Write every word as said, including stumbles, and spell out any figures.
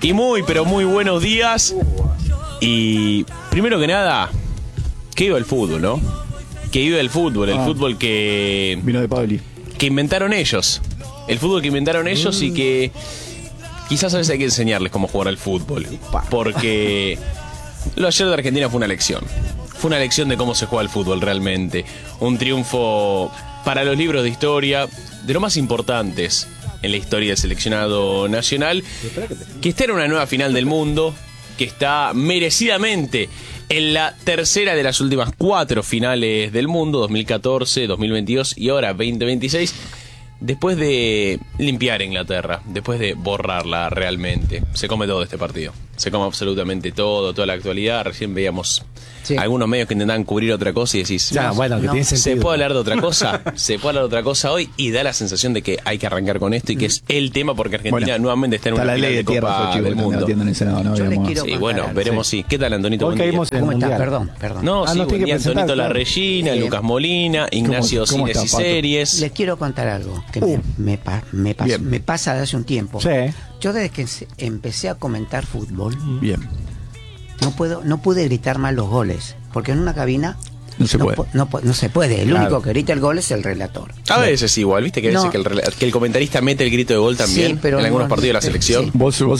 Y muy, pero muy buenos días. Y primero que nada, que viva el fútbol, ¿no? Que viva el fútbol, el ah, fútbol que... Vino de Pauli. Que inventaron ellos. El fútbol que inventaron ellos mm. y que quizás a veces hay que enseñarles cómo jugar al fútbol. Porque lo ayer de Argentina fue una lección. Fue una lección de cómo se juega el fútbol realmente. Un triunfo para los libros de historia, de lo más importantes en la historia del seleccionado nacional, que está en una nueva final del mundo, que está merecidamente en la tercera de las últimas cuatro finales del mundo, dos mil catorce, dos mil veintidós y ahora veinte veintiséis, después de limpiar a Inglaterra, después de borrarla realmente. Se come todo este partido, se come absolutamente todo, toda la actualidad. Recién veíamos sí. algunos medios que intentan cubrir otra cosa y decís, ya, bueno, que no, tiene ¿se puede hablar de otra cosa? ¿Se puede hablar de otra cosa hoy? Y da la sensación de que hay que arrancar con esto y que es el tema porque Argentina bueno, nuevamente está en una está final de, de Copa del Mundo. En el Senado, ¿no? Yo les quiero sí, bueno, veremos sí. sí. ¿Qué tal, Antonito? Buen día. ¿Cómo estás? Perdón, perdón. No, ah, sí, no buen día, Antonito claro. La Regina, eh, Lucas Molina, Ignacio ¿cómo, Cines cómo y Series. Les quiero contar algo que uh. me, me, me, pas, me pasa de hace un tiempo. Sí. Yo desde que empecé a comentar fútbol, bien. no puedo, no pude gritar más los goles, porque en una cabina no se no puede. No, no se puede. El claro. único que grita el gol es el relator. A veces igual, viste que, no. que, el, que el comentarista mete el grito de gol también sí, pero en algunos no, partidos de la selección. Sí. Vos, vos